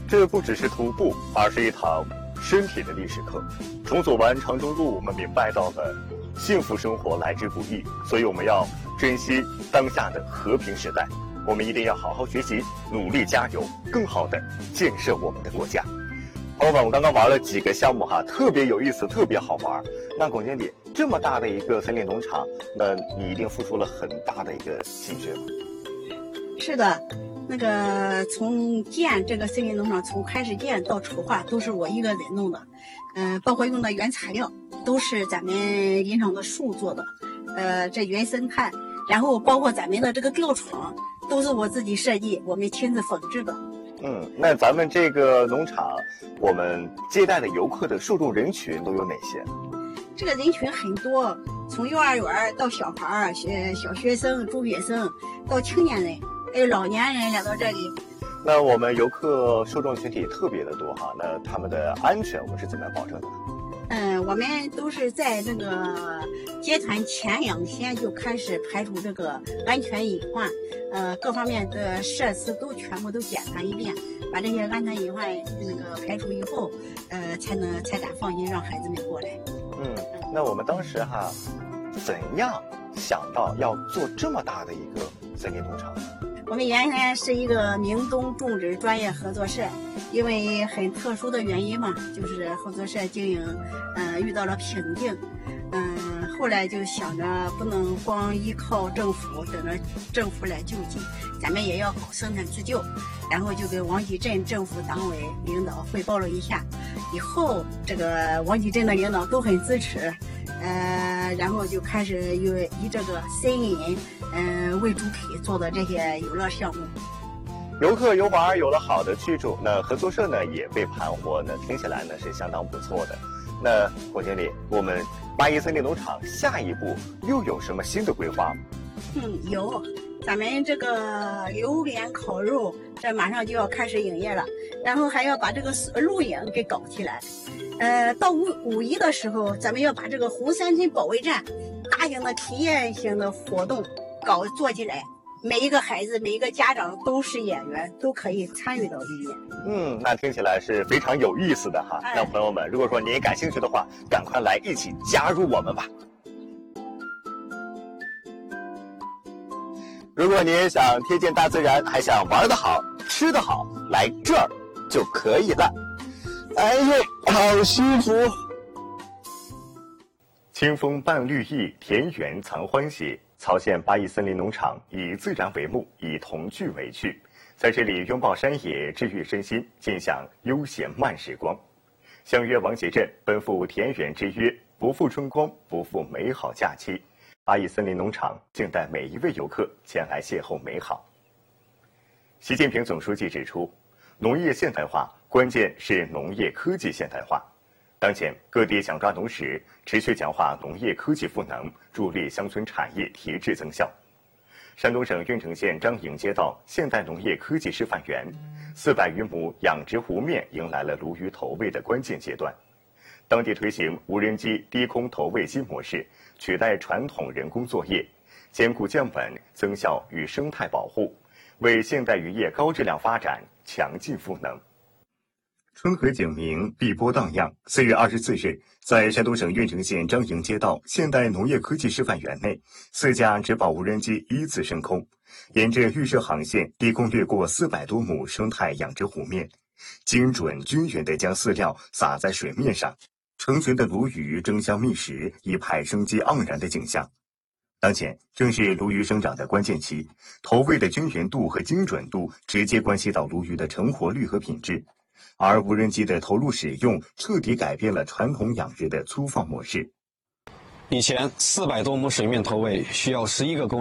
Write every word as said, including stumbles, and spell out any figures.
这不只是徒步，而是一堂身体的历史课。重走完长征路，我们明白到了幸福生活来之不易，所以我们要珍惜当下的和平时代。我们一定要好好学习，努力加油，更好的建设我们的国家。朋友们，我刚刚玩了几个项目哈，特别有意思，特别好玩。那龚经理，这么大的一个森林农场，那你一定付出了很大的一个心血吧？ 是的，那个从建这个森林农场，从开始建到筹划，都是我一个人弄的。嗯、呃，包括用的原材料都是咱们林场的树做的，呃，这原生态，然后包括咱们的这个吊床，都是我自己设计，我们亲自缝制的。 嗯，那咱们这个农场，我们接待的游客的受众人群都有哪些？ 这个人群很多，从幼儿园到小孩、学小学生、中学生，到青年人，还有老年人来到这里。 那我们游客受众群体特别的多哈，那他们的安全我们是怎么样保证的？ 嗯，我们都是在这个接团前两天就开始排除这个安全隐患，呃，各方面的设施都全部都检查一遍，把这些安全隐患那个排除以后，呃，才能才敢放心让孩子们过来。 嗯，那我们当时哈，怎样想到要做这么大的一个森林农场？ 我们原先是一个明东种植专业合作社，因为很特殊的原因嘛，就是合作社经营，嗯、呃，遇到了瓶颈，嗯、呃，后来就想着不能光依靠政府，等着政府来救济，咱们也要搞生产自救，然后就跟王集镇政府党委领导汇报了一下，以后这个王集镇的领导都很支持，呃，然后就开始有以这个森林，嗯、呃，为主体做的这些游乐项目。 游客游玩有了好的去处，那合作社呢也被盘活呢，听起来呢是相当不错的。那龚经理，我们八一森林农场下一步又有什么新的规划吗？ 嗯，有，咱们这个榴莲烤肉，这马上就要开始营业了，然后还要把这个露营给搞起来。呃，到五五一的时候，咱们要把这个红三军保卫战大型的体验型的活动搞做起来，每一个孩子、每一个家长都是演员，都可以参与到里面。 嗯，那听起来是非常有意思的哈。 哎、 那朋友们，如果说您也感兴趣的话，赶快来一起加入我们吧。如果你也想贴近大自然，还想玩得好、吃得好，来这儿就可以了。哎呦，好舒服！清风伴绿意，田园藏欢喜。曹县八一森林农场以自然为目，以童趣为趣，在这里拥抱山野，治愈身心，尽享悠闲慢时光。相约王集镇，奔赴田园之约，不负春光，不负美好假期。八一森林农场静待每一位游客前来邂逅美好。习近平总书记指出，农业现代化关键是农业科技现代化。当前，各地想抓农时，持续强化农业科技赋能，助力乡村产业提质增效。山东省运城县张营街道现代农业科技示范园，四百余亩养殖湖面迎来了鲈鱼投喂的关键阶段。当地推行无人机低空投喂机模式，取代传统人工作业，兼顾降本增效与生态保护，为现代渔业高质量发展强劲赋能。春和景明，碧波荡漾。四月二十四日，在山东省运城县张营街道现代农业科技示范园内，四架植保无人机依次升空，沿着预设航线低空掠过四百多亩生态养殖湖面，精准均匀地将饲料撒在水面上，成群的鲈鱼争相觅食，一派生机盎然的景象。当前正是鲈鱼生长的关键期，投喂的均匀度和精准度直接关系到鲈鱼的成活率和品质。而无人机的投入使用，彻底改变了传统养殖的粗放模式。 以前四百多亩水面投喂需要十一个工